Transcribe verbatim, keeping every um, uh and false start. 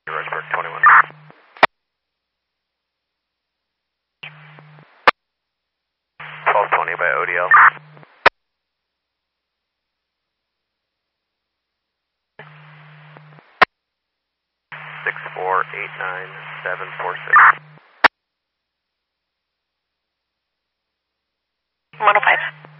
Roseburg twenty-one. twelve twenty by O D L. six four eight nine seven four six. one oh five.